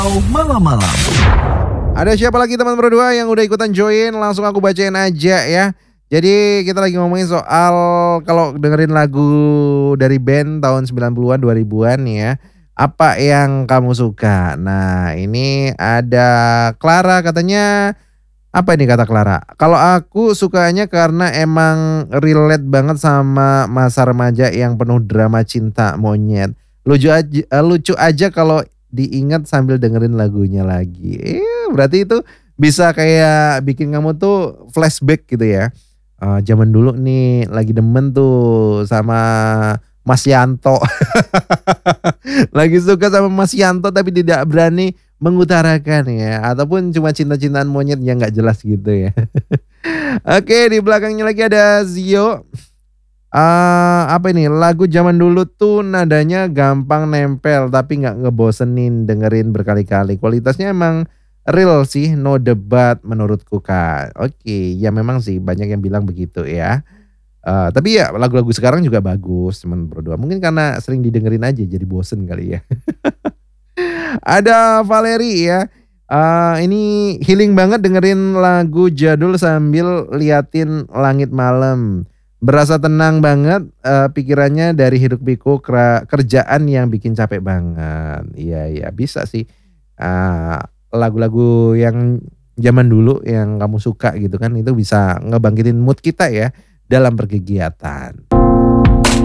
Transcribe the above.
Malam-malam. Ada siapa lagi teman berdua yang udah ikutan join? Langsung aku bacain aja ya. Jadi kita lagi ngomongin soal kalau dengerin lagu dari band tahun 90-an 2000-an ya. Apa yang kamu suka? Nah, ini ada Clara katanya apa ini kata Clara? Kalau aku sukanya karena emang relate banget sama masa remaja yang penuh drama cinta monyet. Lucu aja kalau diingat sambil dengerin lagunya lagi. Berarti itu bisa kayak bikin kamu tuh flashback gitu ya. Zaman dulu nih lagi demen tuh sama Mas Yanto. Lagi suka sama Mas Yanto tapi tidak berani mengutarakan ya, ataupun cuma cinta-cintaan monyet yang nggak jelas gitu ya. Oke, di belakangnya lagi ada Zio. Apa ini, lagu zaman dulu tuh nadanya gampang nempel tapi nggak ngebosenin dengerin berkali-kali. Kualitasnya emang real sih, no debat menurutku Kak. Oke, ya memang sih banyak yang bilang begitu ya. Tapi ya lagu-lagu sekarang juga bagus teman berdua. Mungkin karena sering didengerin aja jadi bosen kali ya. Ada Valeri ya, ini healing banget dengerin lagu jadul sambil liatin langit malam. Berasa tenang banget, pikirannya dari hiruk pikuk kerjaan yang bikin capek banget. Iya iya bisa sih, eee, lagu-lagu yang zaman dulu yang kamu suka gitu kan itu bisa ngebangkitin mood kita ya dalam berkegiatan.